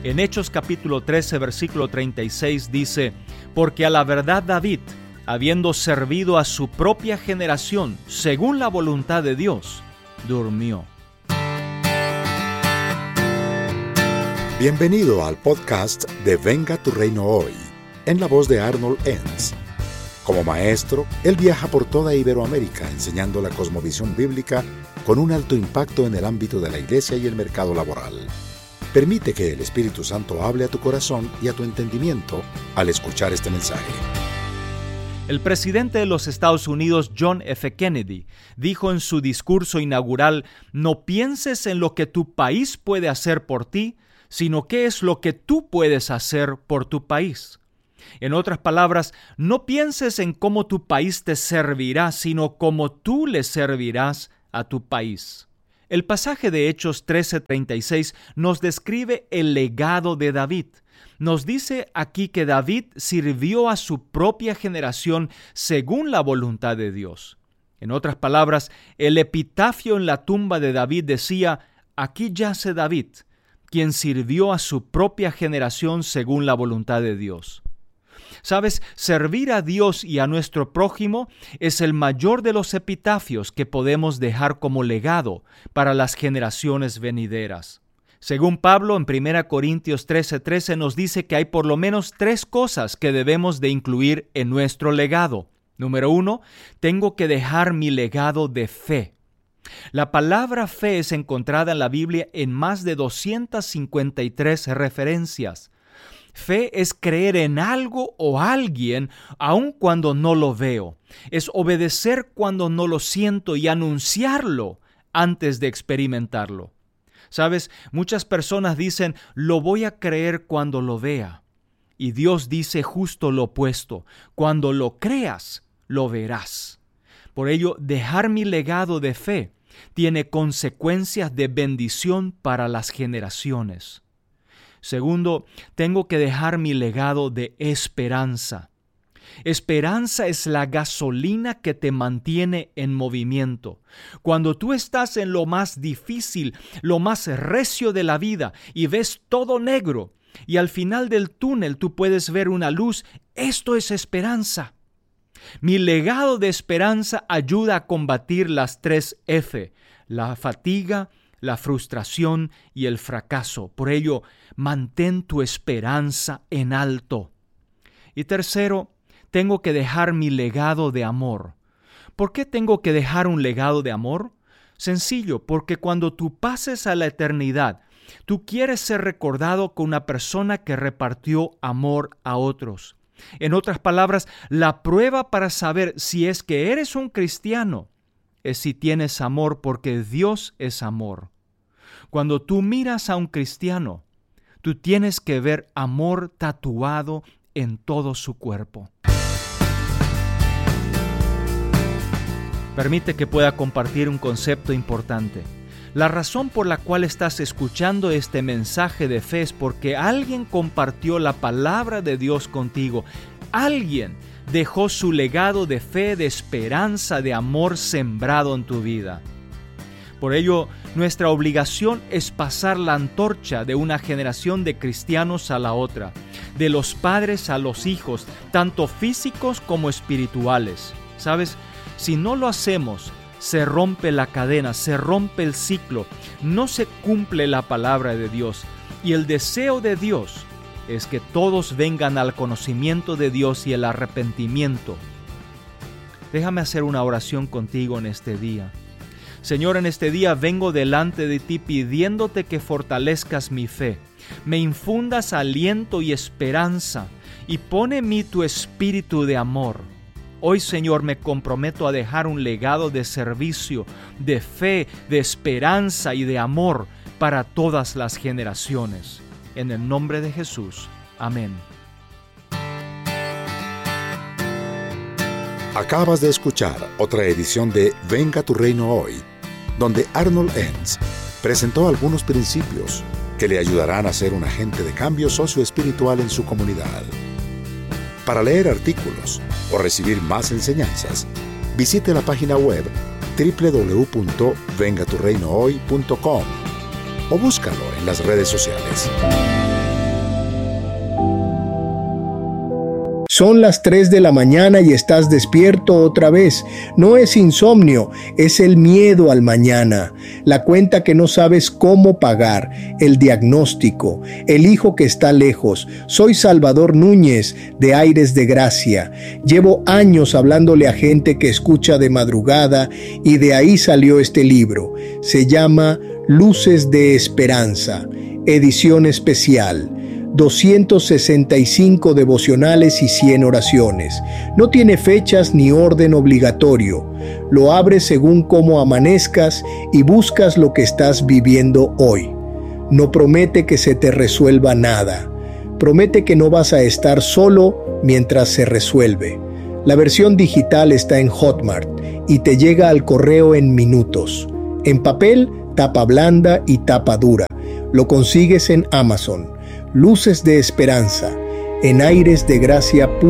En Hechos capítulo 13, versículo 36 dice: porque a la verdad David, habiendo servido a su propia generación, según la voluntad de Dios, durmió. Bienvenido al podcast de Venga tu Reino Hoy, en la voz de Arnold Enns. Como maestro, él viaja por toda Iberoamérica enseñando la cosmovisión bíblica con un alto impacto en el ámbito de la iglesia y el mercado laboral. Permite que el Espíritu Santo hable a tu corazón y a tu entendimiento al escuchar este mensaje. El presidente de los Estados Unidos, John F. Kennedy, dijo en su discurso inaugural: no pienses en lo que tu país puede hacer por ti, sino qué es lo que tú puedes hacer por tu país. En otras palabras, no pienses en cómo tu país te servirá, sino cómo tú le servirás a tu país. El pasaje de Hechos 13:36 nos describe el legado de David. Nos dice aquí que David sirvió a su propia generación según la voluntad de Dios. En otras palabras, el epitafio en la tumba de David decía: aquí yace David, quien sirvió a su propia generación según la voluntad de Dios. ¿Sabes? Servir a Dios y a nuestro prójimo es el mayor de los epitafios que podemos dejar como legado para las generaciones venideras. Según Pablo, en 1 Corintios 13:13 nos dice que hay por lo menos 3 cosas que debemos de incluir en nuestro legado. Número 1, tengo que dejar mi legado de fe. La palabra fe es encontrada en la Biblia en más de 253 referencias. Fe es creer en algo o alguien aun cuando no lo veo. Es obedecer cuando no lo siento y anunciarlo antes de experimentarlo. ¿Sabes? Muchas personas dicen: lo voy a creer cuando lo vea. Y Dios dice justo lo opuesto: cuando lo creas, lo verás. Por ello, dejar mi legado de fe tiene consecuencias de bendición para las generaciones. Segundo, tengo que dejar mi legado de esperanza. Esperanza es la gasolina que te mantiene en movimiento. Cuando tú estás en lo más difícil, lo más recio de la vida y ves todo negro, y al final del túnel tú puedes ver una luz, esto es esperanza. Mi legado de esperanza ayuda a combatir las 3 F, la fatiga, la frustración y el fracaso. Por ello, mantén tu esperanza en alto. Y tercero, tengo que dejar mi legado de amor. ¿Por qué tengo que dejar un legado de amor? Sencillo, porque cuando tú pases a la eternidad, tú quieres ser recordado como una persona que repartió amor a otros. En otras palabras, la prueba para saber si es que eres un cristiano es si tienes amor, porque Dios es amor. Cuando tú miras a un cristiano, tú tienes que ver amor tatuado en todo su cuerpo. Permite que pueda compartir un concepto importante. La razón por la cual estás escuchando este mensaje de fe es porque alguien compartió la palabra de Dios contigo. Alguien dejó su legado de fe, de esperanza, de amor sembrado en tu vida. Por ello, nuestra obligación es pasar la antorcha de una generación de cristianos a la otra, de los padres a los hijos, tanto físicos como espirituales. ¿Sabes? Si no lo hacemos, se rompe la cadena, se rompe el ciclo, no se cumple la palabra de Dios. Y el deseo de Dios es que todos vengan al conocimiento de Dios y el arrepentimiento. Déjame hacer una oración contigo en este día. Señor, en este día vengo delante de ti pidiéndote que fortalezcas mi fe, me infundas aliento y esperanza y pone en mí tu espíritu de amor. Hoy, Señor, me comprometo a dejar un legado de servicio, de fe, de esperanza y de amor para todas las generaciones. En el nombre de Jesús. Amén. Acabas de escuchar otra edición de Venga tu Reino Hoy, donde Arnold Enns presentó algunos principios que le ayudarán a ser un agente de cambio socioespiritual en su comunidad. Para leer artículos o recibir más enseñanzas, visite la página web www.vengaturreinohoy.com o búscalo en las redes sociales. Son las 3 de la mañana y estás despierto otra vez. No es insomnio, es el miedo al mañana, la cuenta que no sabes cómo pagar, el diagnóstico, el hijo que está lejos. Soy Salvador Núñez, de Aires de Gracia. Llevo años hablándole a gente que escucha de madrugada y de ahí salió este libro. Se llama Luces de Esperanza, edición especial. 265 devocionales y 100 oraciones. No tiene fechas ni orden obligatorio. Lo abres según cómo amanezcas y buscas lo que estás viviendo hoy. No promete que se te resuelva nada. Promete que no vas a estar solo mientras se resuelve. La versión digital está en Hotmart y te llega al correo en minutos. En papel, tapa blanda y tapa dura. Lo consigues en Amazon. Luces de Esperanza, en airesdegracia.com.